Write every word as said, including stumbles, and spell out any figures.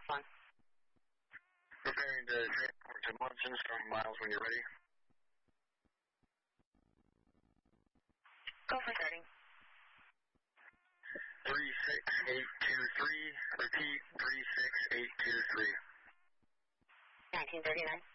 one. Preparing to transport to Munson from Miles when you're ready. Go for starting. three six eight two three. Repeat, three six eight two three. nineteen thirty-nine.